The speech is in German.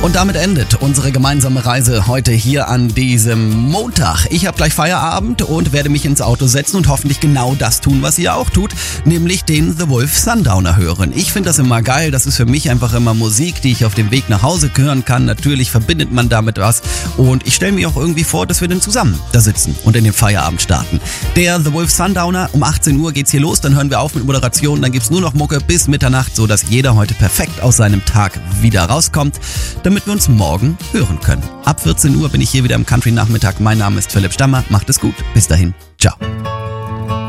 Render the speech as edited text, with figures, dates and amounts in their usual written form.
Und damit endet unsere gemeinsame Reise heute hier an diesem Montag. Ich habe gleich Feierabend und werde mich ins Auto setzen und hoffentlich genau das tun, was ihr auch tut, nämlich den The Wolf Sundowner hören. Ich finde das immer geil, das ist für mich einfach immer Musik, die ich auf dem Weg nach Hause hören kann. Natürlich verbindet man damit was und ich stelle mir auch irgendwie vor, dass wir dann zusammen da sitzen und in den Feierabend starten. Der The Wolf Sundowner, um 18 Uhr geht's hier los, dann hören wir auf mit Moderation, dann gibt's nur noch Mucke bis Mitternacht, sodass jeder heute perfekt aus seinem Tag wieder rauskommt, damit wir uns morgen hören können. Ab 14 Uhr bin ich hier wieder im Country-Nachmittag. Mein Name ist Philipp Stammer. Macht es gut. Bis dahin. Ciao.